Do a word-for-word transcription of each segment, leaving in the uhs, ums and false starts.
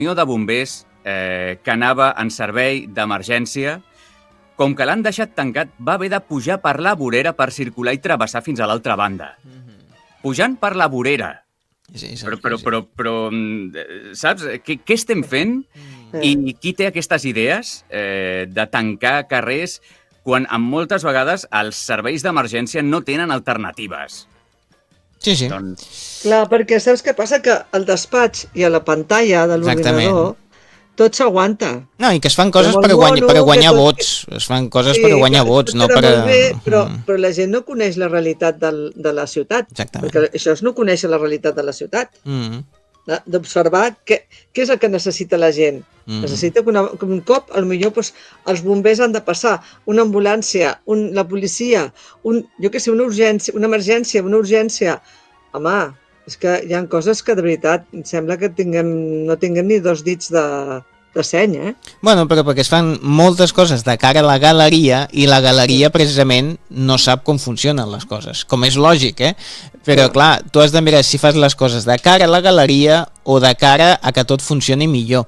camió de bombers eh, que anava en servei d'emergència, com que l'han deixat tancat, va haver de pujar per la vorera per circular i travessar fins a l'altra banda. Mm-hmm. Pujant per la vorera. Sí, sí, però, però, però, però, saps? Què, què estem fent? Mm. I qui té aquestes idees eh, de tancar carrers quan en moltes vegades els serveis d'emergència no tenen alternatives? Sí, sí. Doncs... Clar, perquè saps què passa? Que al despatx i a la pantalla de l'ordinador tot s'aguanta. No, i que es fan coses per, guany, per guanyar tot... vots. Es fan coses sí, per guanyar que, vots, no per... Bé, però, mm. però la gent no coneix la realitat del, de la ciutat. Exactament. Perquè això és no conèixer la realitat de la ciutat. Mm. D'observar què, què és el que necessita la gent. Mm. Necessita que, una, que un cop, potser doncs, els bombers han de passar, una ambulància, un, la policia, un, jo què sé, una urgència, una emergència, una urgència. Home, és que hi ha coses que de veritat em sembla que tinguem, no tinguem ni dos dits de, de seny, eh? Bueno, però perquè es fan moltes coses de cara a la galeria i la galeria precisament no sap com funcionen les coses, com és lògic, eh? Però sí. Clar, tu has de mirar si fas les coses de cara a la galeria o de cara a que tot funcioni millor.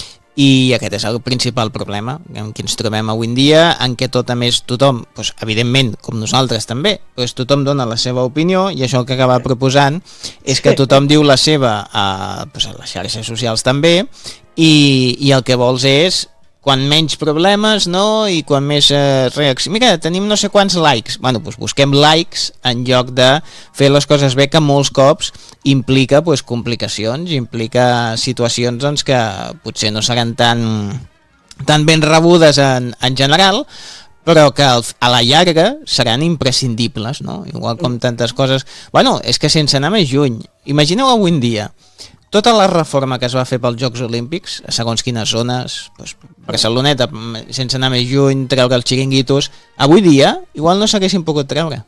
I aquest és el principal problema en què ens trobem avui en dia, en què tot a més tothom, doncs, evidentment com nosaltres també, doncs tothom dona la seva opinió i això el que acaba proposant és que tothom diu la seva a, doncs, a les xarxes socials també i, i el que vols és quan menys problemes, no? I quan més eh, reaccions. Mira, tenim no sé quants likes. Bueno, doncs busquem likes en lloc de fer les coses bé, que molts cops implica pues, complicacions, implica situacions doncs, que potser no seran tan, tan ben rebudes en, en general, però que al, a la llarga seran imprescindibles, no? Igual com tantes coses... Bueno, és que sense anar més lluny, imagineu avui en dia, tota la reforma que es va fer pels Jocs Olímpics, a segons quines zones, doncs Barceloneta, sense anar més lluny, treure els xiringuitos, avui dia igual no s'haguessin pogut treure.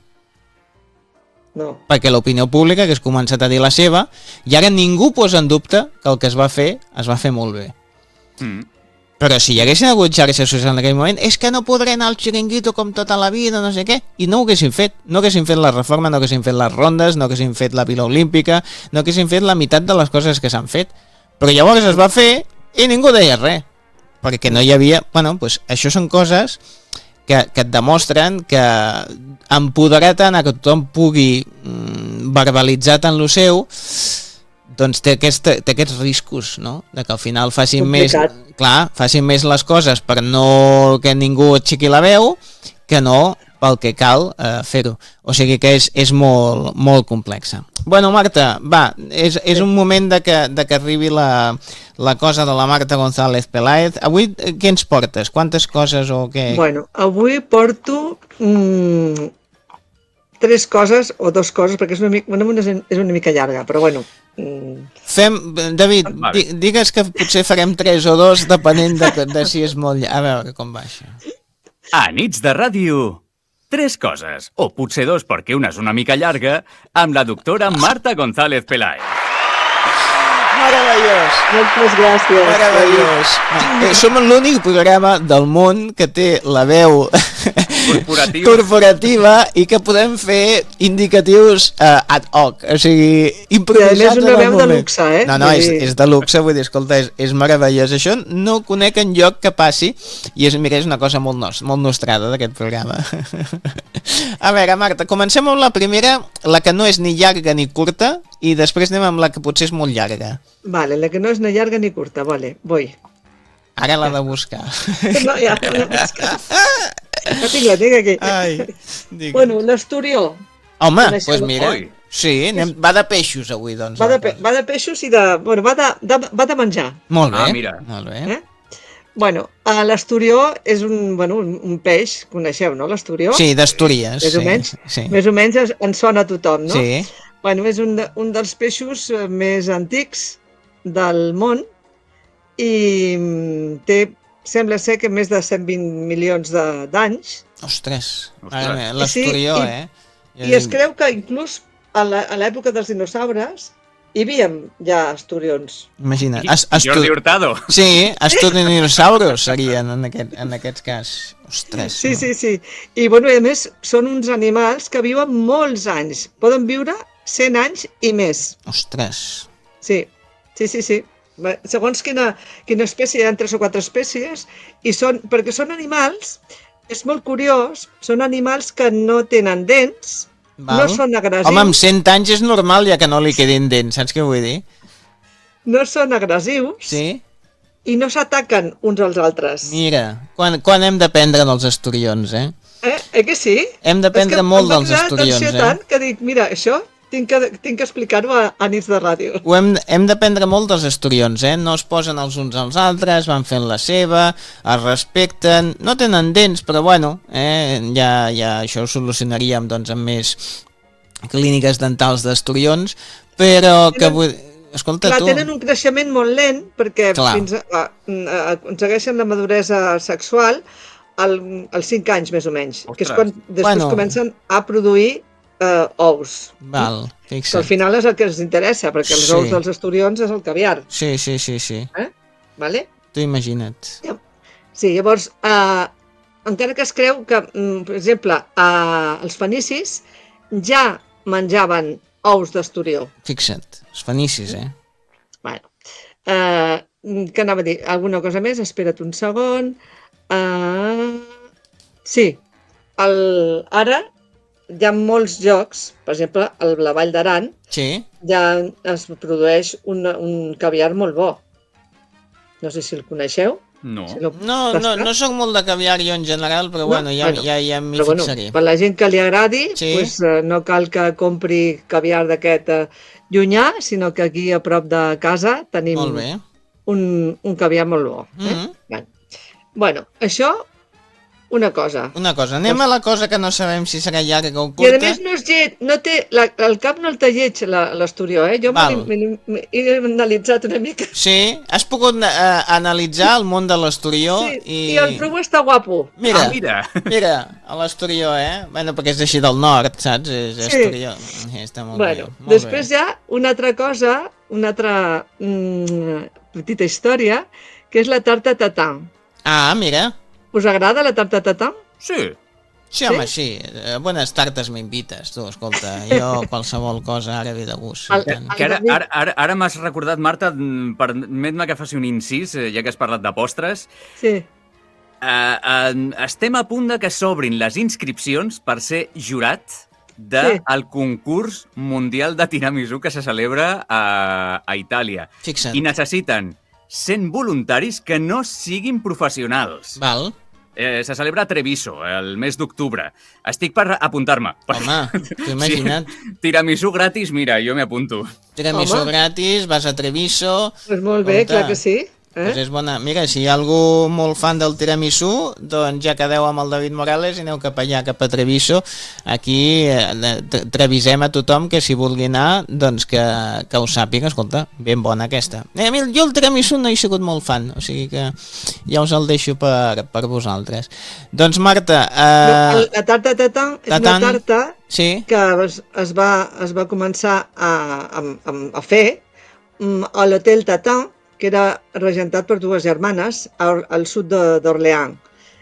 No. Perquè l'opinió pública hagués començat a dir la seva i ara ningú posa en dubte que el que es va fer, es va fer molt bé. Mm. Però si hi haguessin hagut xarxes socials en aquell moment, és que no podré anar al xiringuito com tota la vida, no sé què, i no ho haguessin fet. No haguessin fet la reforma, no haguessin fet les rondes, no haguessin fet la Vila Olímpica, no haguessin fet la meitat de les coses que s'han fet. Però llavors es va fer i ningú deia res. Perquè no hi havia... Bueno, doncs això són coses que, que et demostren que empoderar tant a que tothom pugui mm, verbalitzar tant lo seu, doncs té, aquest, té aquests riscos, no? De que al final facin Complicat. més... Clar, facin més les coses per no que ningú aixequi la veu que no pel que cal eh, fer-ho. O sigui que és, és molt, molt complexa. Bueno, Marta, va, és, és un moment de que, de que arribi la, la cosa de la Marta González Peláez. Avui què ens portes? Quantes coses o què? Bueno, avui porto mm, tres coses o dos coses, perquè és una, mica, una, és una mica llarga, però bueno... Mm. Fem, David, di, digues que potser farem tres o dos depenent de, de si és molt llarg. A veure com va això. A nits de ràdio, tres coses, o potser dos perquè una és una mica llarga, amb la doctora Marta González Peláez. Meravellós. Moltes gràcies. Meravellós. Eh, som l'únic programa del món que té la veu corporativa, corporativa i que podem fer indicatius uh, ad hoc, o sigui, improvisats. Ja, és una veu de luxe, eh? No, no, és, és de luxe, vull dir, escolta, és, és meravellós. Això no conec en lloc que passi i és, mira, és una cosa molt, nos, molt nostrada d'aquest programa. A veure, Marta, comencem amb la primera, la que no és ni llarga ni curta, i després anem amb la que potser és molt llarga. Vale, la que no és ni llarga ni curta, vale, voy. Ara l'ha de buscar. No, ja l'ha de buscar. No tinc, la tinc aquí. Ai, bueno, l'Esturió. Home, doncs pues mira, Oi. sí, anem, va de peixos avui, doncs. Va de, pe va de peixos i de... Bueno, va de, de, va de menjar. Molt bé, ah, mira. Molt bé. Eh? Bueno, l'Esturió és un, bueno, un, un peix, coneixeu, no, l'Esturió? Sí, d'Astúries. Més sí, o menys, sí. més o menys en sona a tothom, no? Sí. Bueno, és un, de, un dels peixos més antics del món i té, sembla ser que més de cent vint milions d'anys. Ostres, l'Esturió, sí, eh? I, I es creu que inclús a l'època dels dinosaures hi havia ja esturions. Imagina't. Jordi Hurtado. Sí, estudinosaurus serien en aquest, en aquest cas. Ostres. Sí, no? sí, sí. I, bueno, a més, són uns animals que viuen molts anys. Poden viure cent anys i més. Ostres. Sí, sí, sí, sí. Va, segons quina, quina espècie, hi ha tres o quatre espècies, i són, perquè són animals, és molt curiós, són animals que no tenen dents, Val. no són agressius, Home, amb cent anys és normal ja que no li quedin dents, saps què vull dir? no són agressius Sí? i no s'ataquen uns als altres. Mira, quan, quan hem d'aprendre dels esturions, eh? Eh? eh que sí? Hem d'aprendre És que molt em va dels cridar esturions, l'atenció eh? tant que dic, mira, això tinc que, tinc que explicar-ho a, a nits de ràdio. Ho hem, hem d'aprendre molt dels esturions, eh? No es posen els uns als altres, van fent la seva, es respecten, no tenen dents, però bueno, eh? ja, ja això ho solucionaríem doncs, amb més clíniques dentals d'esturions, però que Tenen- vull... Escolta, Clar, tu... tenen un creixement molt lent perquè Clar. fins a, a, a, aconsegueixen la maduresa sexual al, als cinc anys més o menys, que és Ostres. quan després Bueno. comencen a produir eh, ous. Val, Que al fixa't. final és el que ens interessa, perquè els Sí. ous dels esturions és el caviar, Sí, sí, sí, sí. vale? Tu imagina't. Sí, llavors, eh, encara que es creu que, mm, per exemple, eh, els fenicis ja menjaven ous d'esturió. Fixa't, els fenicis, eh? Bueno, eh, què anava a dir? Alguna cosa més? Espera't un segon. Uh, sí, el, ara hi ha molts llocs, per exemple, a la Vall d'Aran, Sí? ja es produeix un, un caviar molt bo. No sé si el coneixeu. No. Si l'heu No, no, tastat. no sóc molt de caviar jo en general, però No? bueno, ja, Bueno, ja, ja m'hi Però bueno, fixaré. per la gent que li agradi, Sí. pues, eh, no cal que compri caviar d'aquest eh, llunyà, sinó que aquí a prop de casa tenim Molt bé. un, un caviar molt bo. Eh? Mhm. Bueno. bueno, això, una cosa. Una cosa, anem a la cosa que no sabem si serà llarga o I a curta. més no és lleig, no té, la, el cap no el té lleig la- l'esturió, eh? Jo me Val. l'he- me l'he- me he analitzat una mica. Sí, has pogut eh, analitzar el món de l'esturió Sí, i... I el trobo està guapo. Mira, Ah, mira. mira, a l'esturió, eh? Bueno, perquè és d'així del nord, saps? És Sí. esturió. Sí, està molt Bueno, bé. Molt després bé. hi ha una altra cosa, una altra mm, petita història, que és la tarta tatin. Ah, mira. Us agrada la tarta tatin? Sí. Sí, home, sí. A bones tartes m'invites, tu, escolta. Jo qualsevol cosa ara ve de gust. El- i tant. el- Que ara, David- ara, ara, ara m'has recordat, Marta, mm, permet-me que faci un incís, eh, ja que has parlat de postres. Sí. Uh, uh, estem a punt de que s'obrin les inscripcions per ser jurat del Sí. concurs mundial de tiramisú que se celebra a, a Itàlia. Fixa't. I necessiten cent voluntaris que no siguin professionals. Val. Eh, se celebra a Treviso, el mes d'octubre. Estic per apuntar-me. Home, t'ho imagina't. Tiramisú gratis, mira, jo m'hi apunto. Tiramisú Home. gratis, vas a Treviso... Pues molt bé, Escolta, clar que sí. Pues Eh? és bona. Mira, si hi ha algú molt fan del tiramisú, doncs ja quedeu amb el David Morales i aneu cap allà, cap a Treviso. Aquí eh, tre- trevisem a tothom que si vulgui anar, doncs que, que ho sàpiga. Escolta, ben bona aquesta. Eh, mira, jo el tiramisú no he sigut molt fan, o sigui que ja us el deixo per, per vosaltres. Doncs Marta... No, Eh, el- la tarta tatin és una tatin. tarta sí? que es, es, va, es va començar a, a, a, a fer mm, a l'Hotel Tatin, que era regentat per dues germanes al, al sud de- d'Orléans.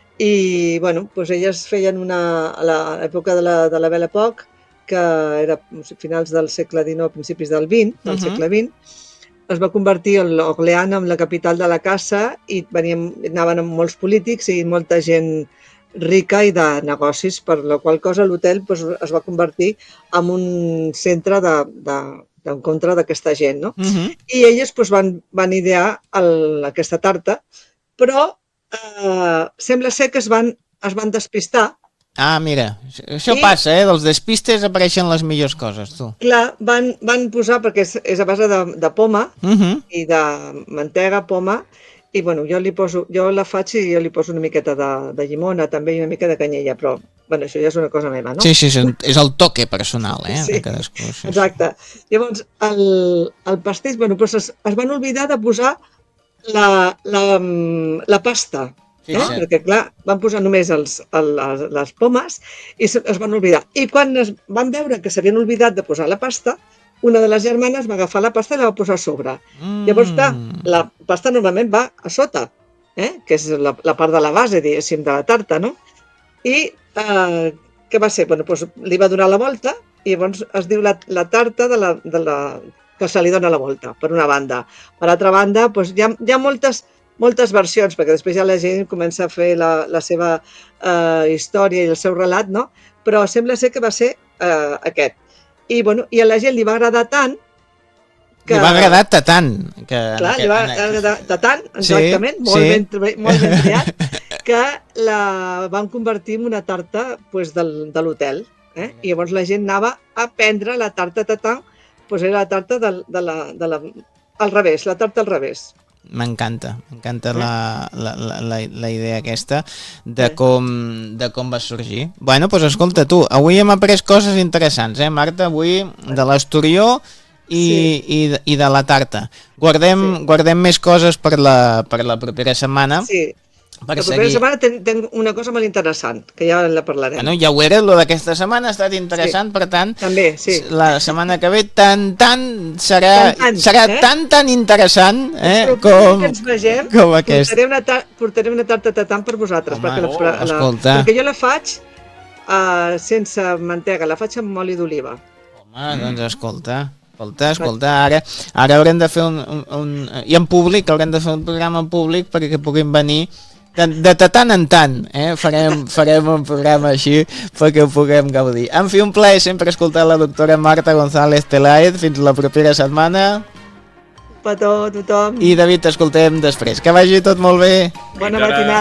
I, bueno, doncs elles feien una, a l'època de la, de la Belle Époque, que era a finals del segle dinou, principis del vint, del Mhm. segle vint, es va convertir l'Orléans en la capital de la caça i venien, anaven amb molts polítics i molta gent rica i de negocis, per la qual cosa l'hotel doncs, es va convertir en un centre de, de, d'encontre d'aquesta gent, no? Uh -huh. I elles doncs, van, van idear el, aquesta tarta, però eh, sembla ser que es van, es van despistar. Ah, mira, això I- passa, eh? Dels despistes apareixen les millors coses, tu. Clar, van, van posar, perquè és, és a base de, de poma Uh -huh. i de mantega, poma, i bueno, jo li poso, jo la faig i jo li poso una miqueta de, de llimona també i una mica de canyella, però bueno, això ja és una cosa meva, no? Sí, sí, és un- és el toque personal, eh? Sí. De cadascú. Sí, sí. Exacte. Llavors, el, el pastís, bueno, doncs es, es van oblidar de posar la, la, la pasta, eh? Fixa't. Perquè, clar, van posar només els, el, les, les pomes i se, es van oblidar. I quan es van veure que s'havien oblidat de posar la pasta, una de les germanes va agafar la pasta i la va posar a sobre. Mm. Llavors, clar, la pasta normalment va a sota, eh? Que és la, la part de la base, diguéssim, de la tarta, no? I eh, què va ser? Bueno, doncs li va donar la volta i llavors es diu la, la tarta de la, de la que se li dona la volta, per una banda. Per altra banda, doncs, hi ha, hi ha moltes, moltes versions, perquè després ja la gent comença a fer la, la seva eh, història i el seu relat, no? Però sembla ser que va ser eh, aquest. I, bueno, i a la gent li va agradar tant que... Li va agradar tant. Que Clar, li va agradar tant, exactament, sí, molt, sí. Ben, molt ben triat, que la van convertir en una tarta pues, del, de l'hotel. Eh? I llavors la gent anava a prendre la tarta tatin, pues era la tarta de, de la, de la, al revés, la tarta al revés. M'encanta, m'encanta eh? la, la, la, la idea aquesta de, eh? com, de com va sorgir. Bueno, doncs pues escolta tu, avui hem après coses interessants, eh Marta? Avui de l'Esturió i, sí. i, de, i de la tarta. Guardem, sí. guardem més coses per la, per la propera setmana. Sí. Per la propera seguir. setmana tenc, tenc una cosa molt interessant, que ja la parlarem. Bueno, ja ho era, lo d'aquesta setmana ha estat interessant, sí. per tant, també, sí. la setmana que ve tan, tan, serà, tan, tan, serà eh? tan, tan interessant eh? com, que ens vegem, com aquest. Portaré una, ta portaré una tarta tatant per vosaltres. Home, perquè, oh, la, la, escolta. perquè jo la faig uh, sense mantega, la faig amb oli d'oliva. Home, mm. doncs escolta... Escolta, escolta, ara, ara haurem de fer un, un, un... I en públic, haurem de fer un programa en públic perquè puguin venir de, de tant en tant, eh? Farem, farem un programa així perquè ho puguem gaudir. En fi, un plaer sempre escoltar la doctora Marta González Peláez. Fins la propera setmana. Petó, tothom. I David, t'escoltem després. Que vagi tot molt bé. Bona matinada.